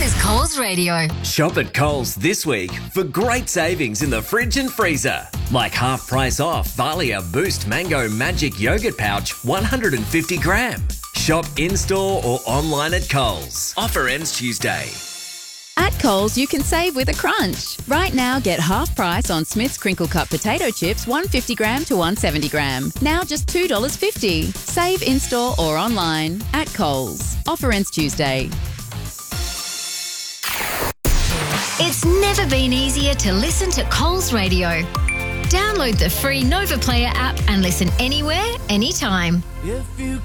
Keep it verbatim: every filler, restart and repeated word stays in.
is Coles Radio. Shop at Coles this week for great savings in the fridge and freezer. Like half price off Valia Boost Mango Magic Yogurt Pouch one hundred fifty gram. Shop in-store or online at Coles. Offer ends Tuesday. At Coles, you can save with a crunch. Right now, get half price on Smith's Crinkle Cut potato chips, one hundred fifty gram to one hundred seventy gram. Now just two dollars fifty. Save in-store or online at Coles. Offer ends Tuesday. It's never been easier to listen to Coles Radio. Download the free Nova Player app and listen anywhere, anytime. If you